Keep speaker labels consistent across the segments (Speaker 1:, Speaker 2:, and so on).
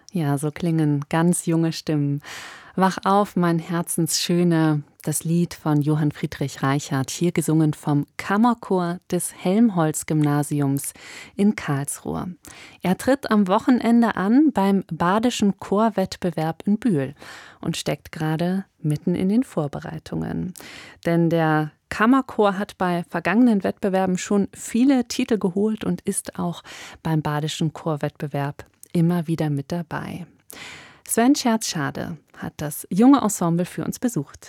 Speaker 1: Ja, so klingen ganz junge Stimmen. Wach auf, mein Herzensschöne, das Lied von Johann Friedrich Reichert, hier gesungen vom Kammerchor des Helmholtz-Gymnasiums in Karlsruhe. Er tritt am Wochenende an beim Badischen Chorwettbewerb in Bühl und steckt gerade mitten in den Vorbereitungen. Denn der Kammerchor hat bei vergangenen Wettbewerben schon viele Titel geholt und ist auch beim Badischen Chorwettbewerb immer wieder mit dabei. Sven Scherz-Schade hat das junge Ensemble für uns besucht.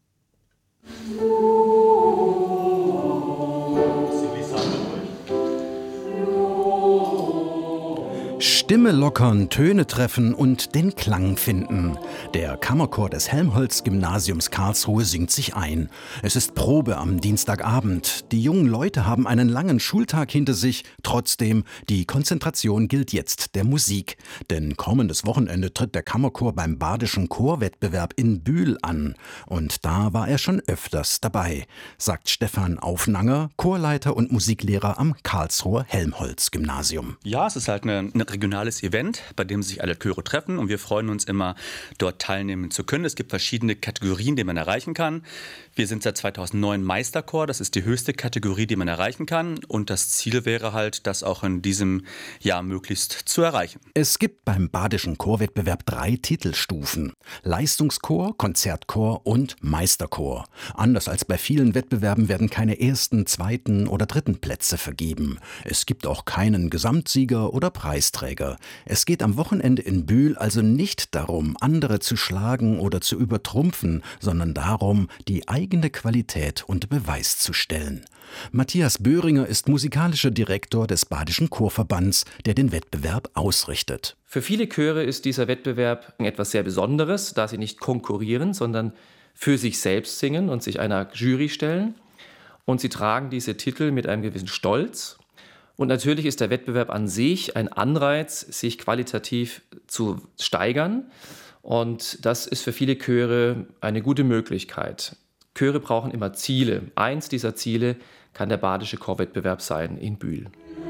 Speaker 2: Stimme lockern, Töne treffen und den Klang finden. Der Kammerchor des Helmholtz-Gymnasiums Karlsruhe singt sich ein. Es ist Probe am Dienstagabend. Die jungen Leute haben einen langen Schultag hinter sich. Trotzdem, die Konzentration gilt jetzt der Musik. Denn kommendes Wochenende tritt der Kammerchor beim Badischen Chorwettbewerb in Bühl an. Und da war er schon öfters dabei, sagt Stefan Aufnanger, Chorleiter und Musiklehrer am Karlsruher Helmholtz-Gymnasium.
Speaker 3: Ja, es ist halt ein regionales Event, bei dem sich alle Chöre treffen und wir freuen uns immer, dort teilnehmen zu können. Es gibt verschiedene Kategorien, die man erreichen kann. Wir sind seit 2009 Meisterchor, das ist die höchste Kategorie, die man erreichen kann und das Ziel wäre halt, das auch in diesem Jahr möglichst zu erreichen.
Speaker 2: Es gibt beim Badischen Chorwettbewerb 3 Titelstufen: Leistungschor, Konzertchor und Meisterchor. Anders als bei vielen Wettbewerben werden keine ersten, zweiten oder dritten Plätze vergeben. Es gibt auch keinen Gesamtsieger oder Preisträger. Es geht am Wochenende in Bühl also nicht darum, andere zu schlagen oder zu übertrumpfen, sondern darum, die eigene Qualität unter Beweis zu stellen. Matthias Böhringer ist musikalischer Direktor des Badischen Chorverbands, der den Wettbewerb ausrichtet.
Speaker 4: Für viele Chöre ist dieser Wettbewerb etwas sehr Besonderes, da sie nicht konkurrieren, sondern für sich selbst singen und sich einer Jury stellen. Und sie tragen diese Titel mit einem gewissen Stolz. Und natürlich ist der Wettbewerb an sich ein Anreiz, sich qualitativ zu steigern. Und das ist für viele Chöre eine gute Möglichkeit. Chöre brauchen immer Ziele. Eins dieser Ziele kann der Badische Chorwettbewerb sein in Bühl.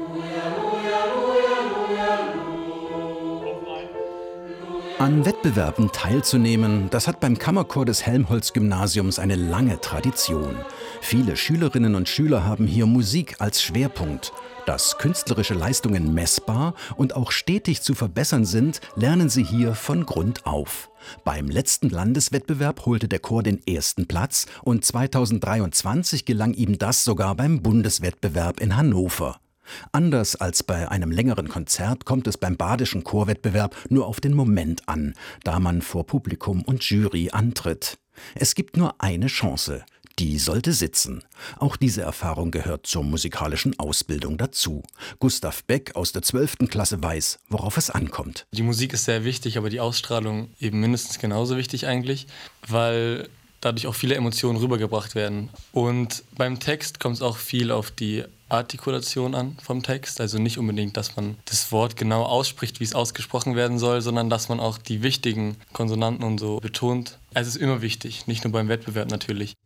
Speaker 2: An Wettbewerben teilzunehmen, das hat beim Kammerchor des Helmholtz-Gymnasiums eine lange Tradition. Viele Schülerinnen und Schüler haben hier Musik als Schwerpunkt. Dass künstlerische Leistungen messbar und auch stetig zu verbessern sind, lernen sie hier von Grund auf. Beim letzten Landeswettbewerb holte der Chor den ersten Platz und 2023 gelang ihm das sogar beim Bundeswettbewerb in Hannover. Anders als bei einem längeren Konzert kommt es beim Badischen Chorwettbewerb nur auf den Moment an, da man vor Publikum und Jury antritt. Es gibt nur eine Chance. Die sollte sitzen. Auch diese Erfahrung gehört zur musikalischen Ausbildung dazu. Gustav Beck aus der 12. Klasse weiß, worauf es ankommt.
Speaker 5: Die Musik ist sehr wichtig, aber die Ausstrahlung eben mindestens genauso wichtig eigentlich, weil dadurch auch viele Emotionen rübergebracht werden. Und beim Text kommt es auch viel auf die Artikulation an vom Text. Also nicht unbedingt, dass man das Wort genau ausspricht, wie es ausgesprochen werden soll, sondern dass man auch die wichtigen Konsonanten und so betont. Es ist immer wichtig, nicht nur beim Wettbewerb natürlich.